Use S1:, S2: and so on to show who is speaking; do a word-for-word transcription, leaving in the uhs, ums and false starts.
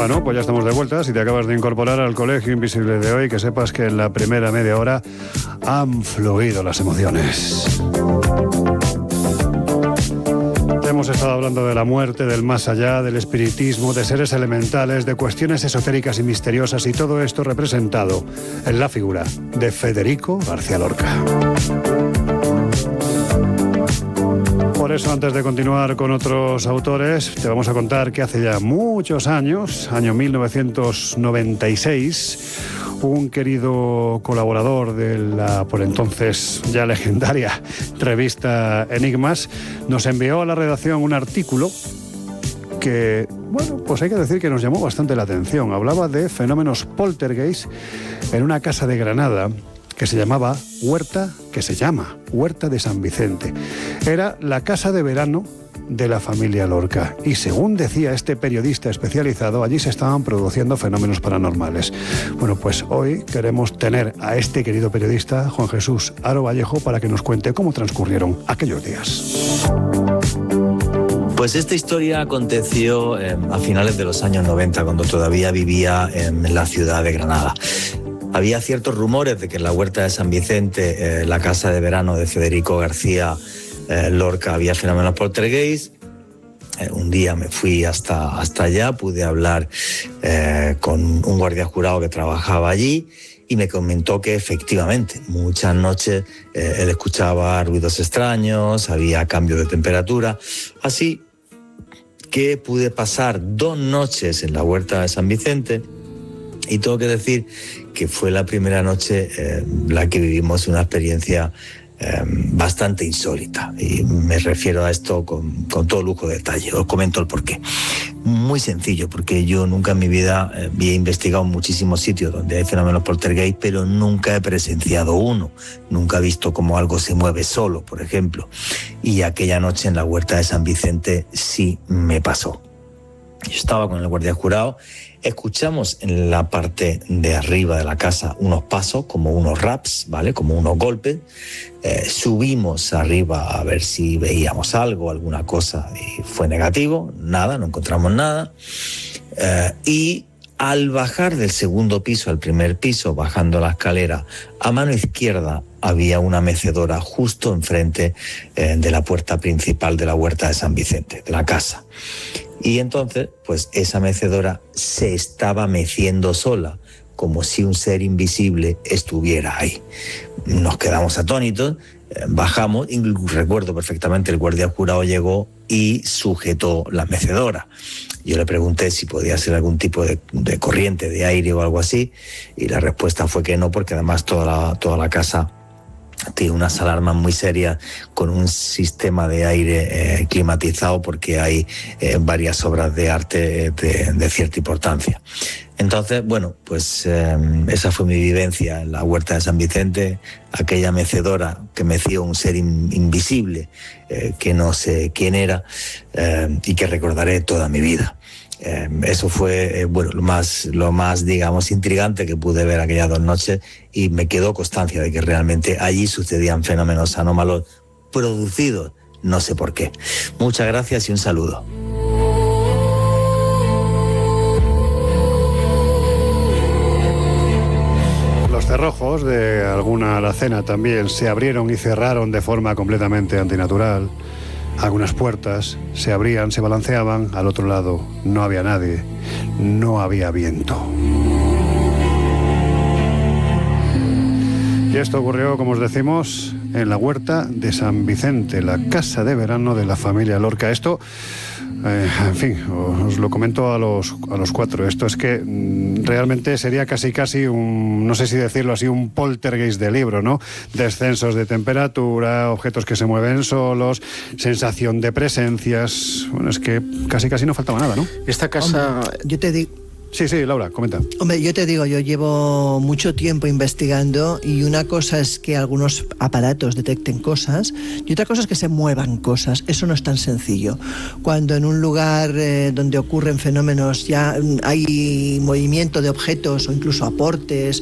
S1: Bueno, pues ya estamos de vuelta. Si te acabas de incorporar al Colegio Invisible de hoy, que sepas que en la primera media hora han fluido las emociones. Hemos estado hablando de la muerte, del más allá, del espiritismo, de seres elementales, de cuestiones esotéricas y misteriosas, y todo esto representado en la figura de Federico García Lorca. Por eso, antes de continuar con otros autores, te vamos a contar que hace ya muchos años, año mil novecientos noventa y seis, un querido colaborador de la por entonces ya legendaria revista Enigmas nos envió a la redacción un artículo que, bueno, pues hay que decir que nos llamó bastante la atención. Hablaba de fenómenos poltergeist en una casa de Granada que se llamaba Huerta, que se llama Huerta de San Vicente. Era la casa de verano de la familia Lorca. Y según decía este periodista especializado, allí se estaban produciendo fenómenos paranormales. Bueno, pues hoy queremos tener a este querido periodista, Juan Jesús Aro Vallejo, para que nos cuente cómo transcurrieron aquellos días.
S2: Pues esta historia aconteció eh, a finales de los años noventa, cuando todavía vivía en la ciudad de Granada. Había ciertos rumores de que en la Huerta de San Vicente, eh, la casa de verano de Federico García eh, Lorca, había fenómenos poltergeist. Eh, un día me fui hasta, hasta allá, pude hablar eh, con un guardia jurado que trabajaba allí y me comentó que efectivamente muchas noches eh, él escuchaba ruidos extraños, había cambio de temperatura. Así que pude pasar dos noches en la Huerta de San Vicente. Y tengo que decir que fue la primera noche eh, la que vivimos una experiencia eh, bastante insólita. Y me refiero a esto con, con todo lujo de detalle. Os comento el porqué. Muy sencillo, porque yo nunca en mi vida eh, había investigado muchísimos sitios donde hay fenómenos poltergeist, pero nunca he presenciado uno. Nunca he visto cómo algo se mueve solo, por ejemplo. Y aquella noche en la Huerta de San Vicente sí me pasó. Yo estaba con el guardia jurado. Escuchamos en la parte de arriba de la casa unos pasos, como unos raps, ¿vale? Como unos golpes. Eh, subimos arriba a ver si veíamos algo, alguna cosa, y fue negativo, nada, no encontramos nada. Eh, y al bajar del segundo piso al primer piso, bajando la escalera, a mano izquierda había una mecedora justo enfrente eh, de la puerta principal de la Huerta de San Vicente, de la casa. Y entonces, pues esa mecedora se estaba meciendo sola, como si un ser invisible estuviera ahí. Nos quedamos atónitos, eh, bajamos, y recuerdo perfectamente, el guardia jurado llegó y sujetó la mecedora. Yo le pregunté si podía ser algún tipo de, de corriente de aire o algo así, y la respuesta fue que no, porque además toda la, toda la casa tiene unas alarmas muy serias con un sistema de aire eh, climatizado, porque hay eh, varias obras de arte de, de cierta importancia. Entonces, bueno, pues eh, esa fue mi vivencia en la Huerta de San Vicente, aquella mecedora que meció un ser in, invisible, eh, que no sé quién era, eh, y que recordaré toda mi vida. Eh, eso fue eh, bueno, lo más, lo más, digamos, intrigante que pude ver aquellas dos noches, y me quedó constancia de que realmente allí sucedían fenómenos anómalos producidos, no sé por qué. Muchas gracias y un saludo.
S1: Los cerrojos de alguna alacena también se abrieron y cerraron de forma completamente antinatural. Algunas puertas se abrían, se balanceaban, al otro lado no había nadie, no había viento. Y esto ocurrió, como os decimos, en la Huerta de San Vicente, la casa de verano de la familia Lorca. Esto, eh, en fin, os lo comento a los, a los cuatro. Esto es que mm, realmente sería casi casi un, no sé si decirlo así, un poltergeist de libro, ¿no? Descensos de temperatura, objetos que se mueven solos, sensación de presencias. Bueno, es que casi casi no faltaba nada, ¿no?
S3: Esta casa...
S4: Hombre, yo te digo...
S1: Sí, sí, Laura, comenta.
S4: Hombre, yo te digo, yo llevo mucho tiempo investigando, y una cosa es que algunos aparatos detecten cosas y otra cosa es que se muevan cosas. Eso no es tan sencillo. Cuando en un lugar eh, donde ocurren fenómenos ya hay movimiento de objetos o incluso aportes